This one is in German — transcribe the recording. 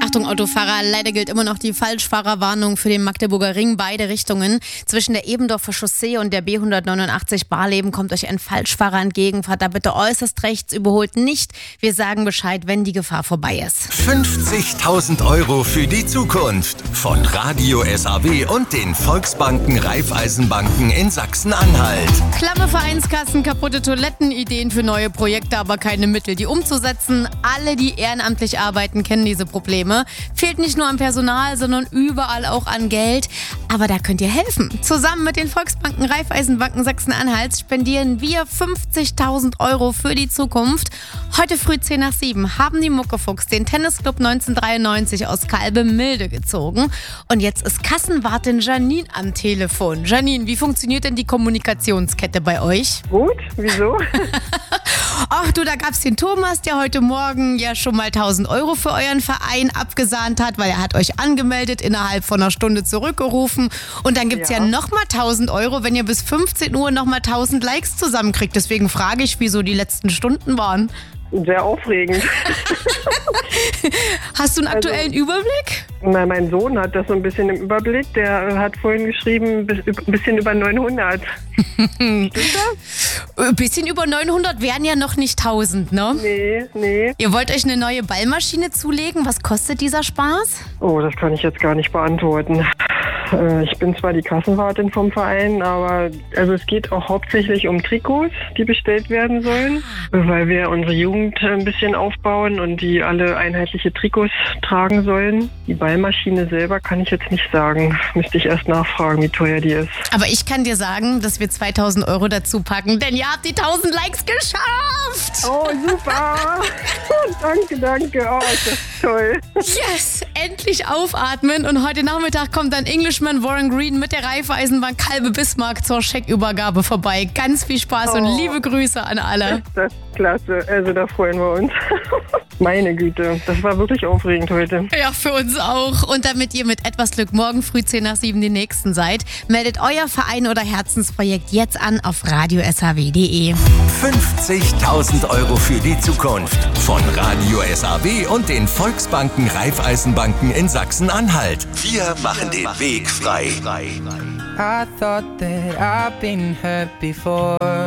Achtung Autofahrer, leider gilt immer noch die Falschfahrerwarnung für den Magdeburger Ring, beide Richtungen. Zwischen der Ebendorfer Chaussee und der B189 Barleben kommt euch ein Falschfahrer entgegen. Fahrt da bitte äußerst rechts, überholt nicht. Wir sagen Bescheid, wenn die Gefahr vorbei ist. 50.000 Euro für die Zukunft von Radio SAW und den Volksbanken Raiffeisenbanken in Sachsen-Anhalt. Klamme Vereinskassen, kaputte Toiletten, Ideen für neue Projekte, aber keine Mittel, die umzusetzen. Alle, die ehrenamtlich arbeiten, kennen diese Probleme. Fehlt nicht nur an Personal, sondern überall auch an Geld. Aber da könnt ihr helfen. Zusammen mit den Volksbanken Raiffeisenbanken Sachsen-Anhalts spendieren wir 50.000 Euro für die Zukunft. Heute früh 10 nach 7 haben die Muckefuchs den Tennisclub 1993 aus Kalbe-Milde gezogen. Und jetzt ist Kassenwartin Janine am Telefon. Janine, wie funktioniert denn die Kommunikationskette bei euch? Gut, wieso? Ach du, da gab's den Thomas, der heute Morgen ja schon mal 1.000 Euro für euren Verein abgesahnt hat, weil er hat euch angemeldet, innerhalb von einer Stunde zurückgerufen. Und dann gibt's ja nochmal 1.000 Euro, wenn ihr bis 15 Uhr nochmal 1.000 Likes zusammenkriegt. Deswegen frage ich, wieso die letzten Stunden waren. Sehr aufregend. Hast du einen aktuellen Überblick? Na, mein Sohn hat das so ein bisschen im Überblick. Der hat vorhin geschrieben, ein bisschen über 900. Stimmt das? Ein bisschen über 900 wären ja noch nicht 1.000, ne? Nee. Ihr wollt euch eine neue Ballmaschine zulegen. Was kostet dieser Spaß? Oh, das kann ich jetzt gar nicht beantworten. Ich bin zwar die Kassenwartin vom Verein, aber es geht auch hauptsächlich um Trikots, die bestellt werden sollen, weil wir unsere Jugend ein bisschen aufbauen und die alle einheitliche Trikots tragen sollen. Die Ballmaschine selber kann ich jetzt nicht sagen. Müsste ich erst nachfragen, wie teuer die ist. Aber ich kann dir sagen, dass wir 2.000 Euro dazu packen, denn ihr habt die 1.000 Likes geschafft! Oh, super! Danke. Oh, ist das toll. Yes! Endlich aufatmen und heute Nachmittag kommt dann Englishman Warren Green mit der Raiffeisenbank Kalbe Bismarck zur Scheckübergabe vorbei. Ganz viel Spaß und liebe Grüße an alle. Das ist klasse, da freuen wir uns. Meine Güte, das war wirklich aufregend heute. Ja, für uns auch. Und damit ihr mit etwas Glück morgen früh 10 nach 7 die Nächsten seid, meldet euer Verein oder Herzensprojekt jetzt an auf radiosaw.de. 50.000 Euro für die Zukunft von Radio SAW und den Volksbanken Raiffeisenbanken in Sachsen-Anhalt. Wir machen den Weg frei. I thought that I've been hurt before.